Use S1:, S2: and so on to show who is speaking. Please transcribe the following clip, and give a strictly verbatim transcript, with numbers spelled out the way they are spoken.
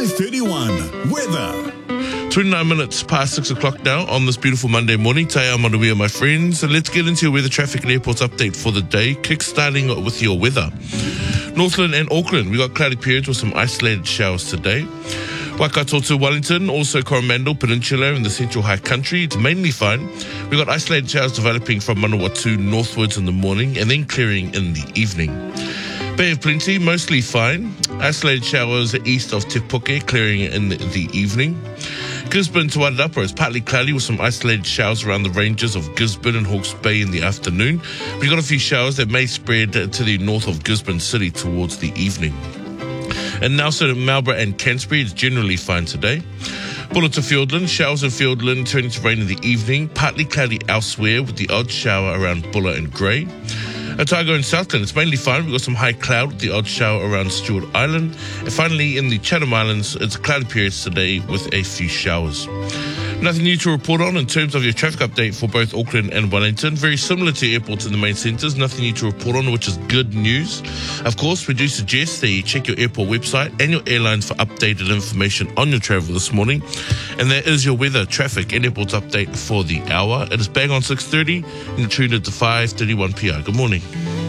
S1: five thirty-one. Weather.
S2: twenty-nine minutes past six o'clock now on this beautiful Monday morning. Taya Manuia, my friends. And let's get into your weather, traffic and airports update for the day. Kick-starting with your weather. Northland and Auckland, we got cloudy periods with some isolated showers today. Waikato to Wellington, also Coromandel Peninsula in the central high country. It's mainly fine. We've got isolated showers developing from Manawatu northwards in the morning and then clearing in the evening. Bay of Plenty, mostly fine. Isolated showers east of Te Puke, clearing in the, the evening. Gisborne to Wairarapa is partly cloudy with some isolated showers around the ranges of Gisborne and Hawke's Bay in the afternoon. We've got a few showers that may spread to the north of Gisborne City towards the evening. And Nelson, Marlborough and Canterbury, it's generally fine today. Bulla to Fiordland, showers in Fiordland turning to rain in the evening, partly cloudy elsewhere with the odd shower around Bulla and Grey. Otago and Southland, it's mainly fine. We've got some high cloud with the odd shower around Stewart Island. And finally, in the Chatham Islands, it's cloudy periods today with a few showers. Nothing new to report on in terms of your traffic update for both Auckland and Wellington. Very similar to airports in the main centres. Nothing new to report on, which is good news. Of course, we do suggest that you check your airport website and your airlines for updated information on your travel this morning. And that is your weather, traffic and airports update for the hour. It is bang on six thirty and you're tuned into five thirty-one P R. Good morning.